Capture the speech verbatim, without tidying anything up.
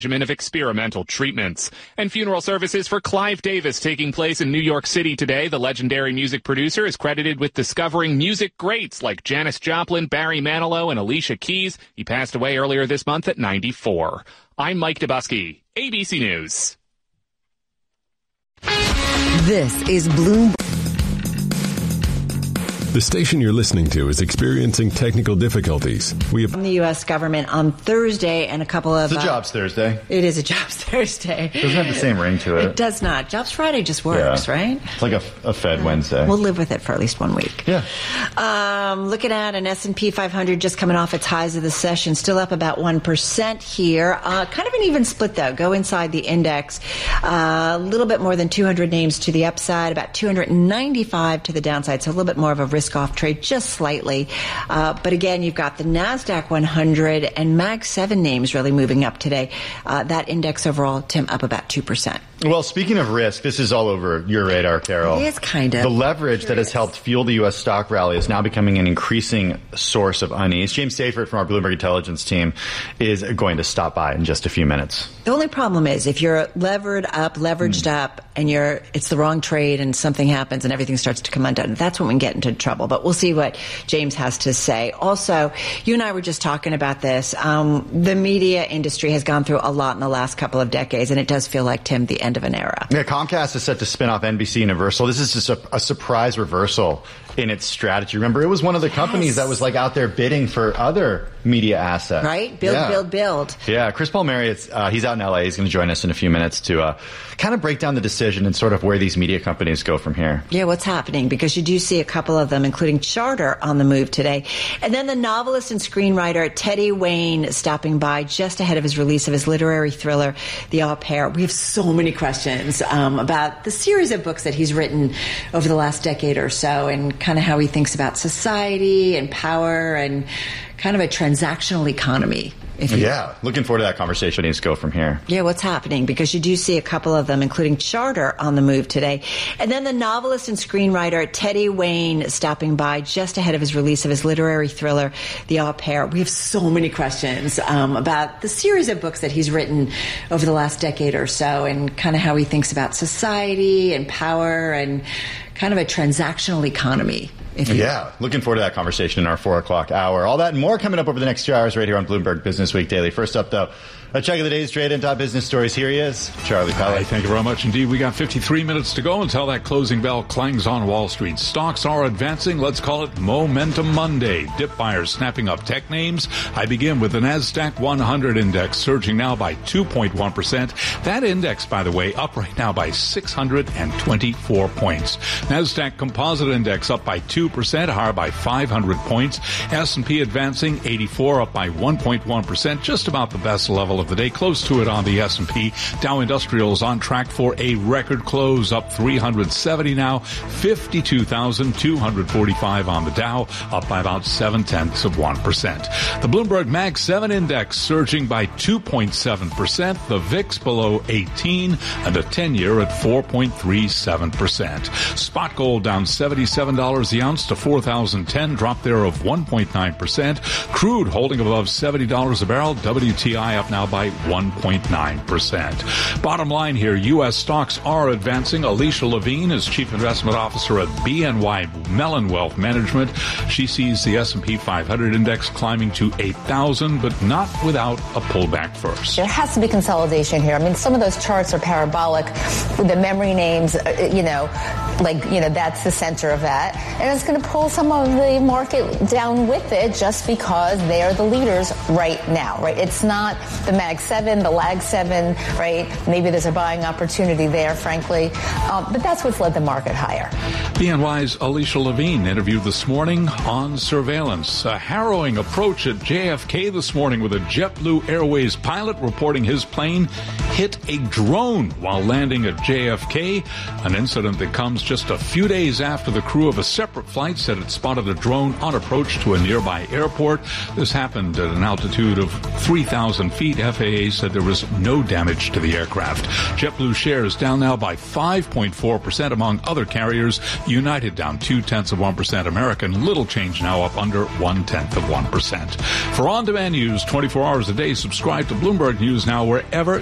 of experimental treatments. And funeral services for Clive Davis taking place in New York City today. The legendary music producer is credited with discovering music greats like Janis Joplin, Barry Manilow, and Alicia Keys. He passed away earlier this month at ninety-four. I'm Mike Dubusky, A B C News. This is Bloomberg. The station you're listening to is experiencing technical difficulties. We have From the U S government on Thursday and a couple of... It's a Jobs uh, Thursday. It is a Jobs Thursday. It doesn't have the same ring to it. It does not. Jobs Friday just works, yeah. right? It's like a, a Fed Wednesday. We'll live with it for at least one week. Yeah. Um, looking at an S and P five hundred just coming off its highs of the session, still up about one percent here. Uh, kind of an even split, though. Go inside the index. Uh, a little bit more than two hundred names to the upside, about two hundred ninety-five to the downside, so a little bit more of a risk-off trade, just slightly. Uh, but again, you've got the NASDAQ one hundred and Mag seven names really moving up today. Uh, that index overall, Tim, up about two percent. Well, speaking of risk, this is all over your radar, Carol. It is kind of. The leverage that has helped fuel the U S stock rally is now becoming an increasing source of unease. James Seyffert from our Bloomberg Intelligence team is going to stop by in just a few minutes. The only problem is if you're levered up, leveraged mm. up, and you're it's the wrong trade and something happens and everything starts to come undone, that's when we get into trouble. But we'll see what James has to say. Also, you and I were just talking about this. Um, the media industry has gone through a lot in the last couple of decades, and it does feel like, Tim, the end of an era. Yeah, Comcast is set to spin off N B C Universal. This is just a, a surprise reversal in its strategy. Remember, it was one of the yes. companies that was like out there bidding for other media assets. Right? Build, yeah. build, build. Yeah, Chris Paul Marriott, uh, he's out in L A. He's going to join us in a few minutes to uh, kind of break down the decision and sort of where these media companies go from here. Yeah, what's happening? Because you do see a couple of them, including Charter, on the move today. And then the novelist and screenwriter Teddy Wayne stopping by just ahead of his release of his literary thriller, The Au Pair. We have so many questions um, about the series of books that he's written over the last decade or so and kind of how he thinks about society and power and kind of a transactional economy. If you yeah, looking forward to that conversation. Let's go from here. Yeah, what's happening? Because you do see a couple of them, including Charter, on the move today. And then the novelist and screenwriter Teddy Wayne stopping by just ahead of his release of his literary thriller, The Au Pair. We have so many questions um, about the series of books that he's written over the last decade or so and kind of how he thinks about society and power and kind of a transactional economy. If you yeah, looking forward to that conversation in our four o'clock hour. All that and more coming up over the next two hours right here on Bloomberg Business Week Daily. First up, though, a check of the day's trade and top business stories. Here he is, Charlie Pellet. Hi, thank you very much indeed. We got fifty-three minutes to go until that closing bell clangs on Wall Street. Stocks are advancing. Let's call it Momentum Monday. Dip buyers snapping up tech names. I begin with the NASDAQ one hundred index surging now by two point one percent. That index, by the way, up right now by six hundred twenty-four points. NASDAQ Composite Index up by two percent, higher by five hundred points. S and P advancing eighty-four, up by one point one percent, just about the best level of the day, close to it on the S and P. Dow Industrials on track for a record close, up three hundred seventy now, fifty-two thousand two hundred forty-five on the Dow, up by about seven tenths of one percent. The Bloomberg Mag seven Index surging by two point seven percent, the V I X below eighteen, and a ten-year at four point three seven percent. Spot gold down seventy-seven dollars the ounce to four thousand ten, drop there of one point nine percent. Crude holding above seventy dollars a barrel, W T I up now by one point nine percent. Bottom line here, U S stocks are advancing. Alicia Levine is Chief Investment Officer at B N Y Mellon Wealth Management. She sees the S and P five hundred index climbing to eight thousand, but not without a pullback first. There has to be consolidation here. I mean, some of those charts are parabolic with the memory names, you know, like, you know, that's the center of that. And it's going to pull some of the market down with it just because they are the leaders right now, right? It's not the Mag seven, the Lag seven, right? Maybe there's a buying opportunity there, frankly. Um, but that's what's led the market higher. B N Y's Alicia Levine interviewed this morning on surveillance. A harrowing approach at J F K this morning with a JetBlue Airways pilot reporting his plane hit a drone while landing at J F K, an incident that comes just a few days after the crew of a separate flight said it spotted a drone on approach to a nearby airport. This happened at an altitude of three thousand feet. F A A said there was no damage to the aircraft. JetBlue shares down now by five point four percent among other carriers. United down two-tenths of one percent. American, little change now, up under one-tenth of one percent. For on-demand news twenty-four hours a day, subscribe to Bloomberg News Now wherever